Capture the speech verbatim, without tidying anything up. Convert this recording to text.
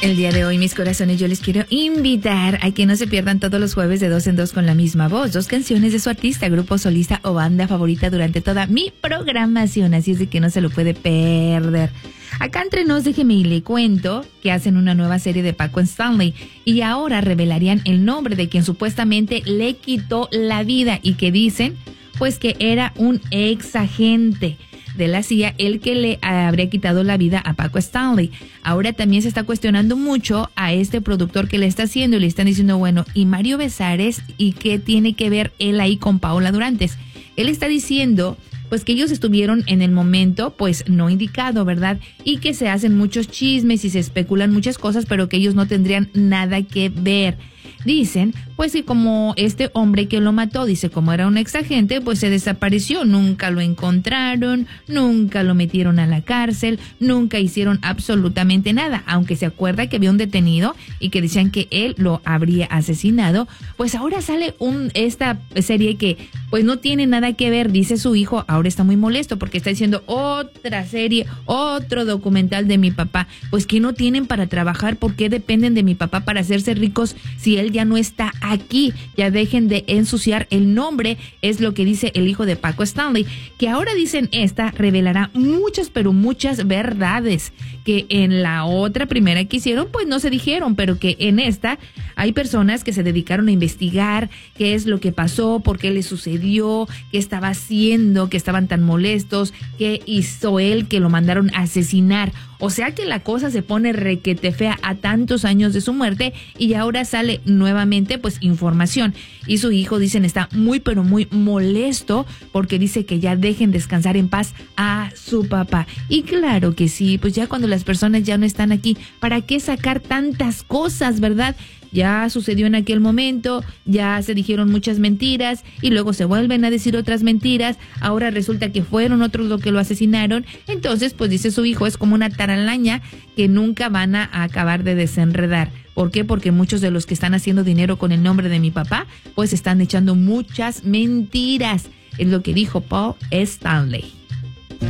El día de hoy, mis corazones, yo les quiero invitar a que no se pierdan todos los jueves de dos en dos con la misma voz. Dos canciones de su artista, grupo, solista o banda favorita durante toda mi programación. Así es de que no se lo puede perder. Acá entre nos, déjeme y le cuento que hacen una nueva serie de Paco Stanley y ahora revelarían el nombre de quien supuestamente le quitó la vida y que dicen pues que era un ex agente de la C I A el que le habría quitado la vida a Paco Stanley. Ahora también se está cuestionando mucho a este productor que le está haciendo y le están diciendo, bueno, ¿y Mario Besares? ¿Y qué tiene que ver él ahí con Paola Durantes? Él está diciendo pues que ellos estuvieron en el momento pues no indicado, ¿verdad? Y que se hacen muchos chismes y se especulan muchas cosas, pero que ellos no tendrían nada que ver. Dicen, pues que como este hombre que lo mató, dice, como era un ex agente, pues se desapareció, nunca lo encontraron, nunca lo metieron a la cárcel, nunca hicieron absolutamente nada, aunque se acuerda que había un detenido y que decían que él lo habría asesinado, pues ahora sale un esta serie que pues no tiene nada que ver, dice su hijo, ahora está muy molesto porque está diciendo otra serie, otro documental de mi papá, pues que no tienen para trabajar, ¿por qué dependen de mi papá para hacerse ricos si él ya no está aquí? Ya dejen de ensuciar el nombre, es lo que dice el hijo de Paco Stanley, que ahora dicen esta revelará muchas, pero muchas verdades que en la otra primera que hicieron pues no se dijeron, pero que en esta hay personas que se dedicaron a investigar qué es lo que pasó, por qué le sucedió, qué estaba haciendo, que estaban tan molestos, qué hizo él que lo mandaron a asesinar. O sea que la cosa se pone requete fea a tantos años de su muerte y ahora sale nuevamente pues información. Y su hijo, dicen, está muy pero muy molesto porque dice que ya dejen descansar en paz a su papá. Y claro que sí, pues ya cuando las personas ya no están aquí, ¿para qué sacar tantas cosas, verdad? Ya sucedió en aquel momento, ya se dijeron muchas mentiras y luego se vuelven a decir otras mentiras, ahora resulta que fueron otros los que lo asesinaron, entonces pues dice su hijo, es como una taralaña que nunca van a acabar de desenredar. ¿Por qué? Porque muchos de los que están haciendo dinero con el nombre de mi papá, pues están echando muchas mentiras, es lo que dijo Paul Stanley.